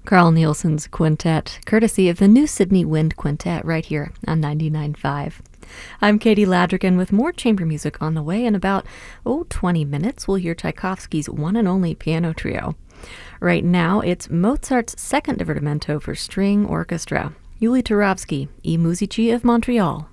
Carl Nielsen's Quintet, courtesy of the New Sydney Wind Quintet, right here on 99.5. I'm Katie Ladrigan with more chamber music on the way. In about 20 minutes, we'll hear Tchaikovsky's one and only piano trio. Right now, it's Mozart's second divertimento for string orchestra, Yuli Turovsky, I Musici of Montreal.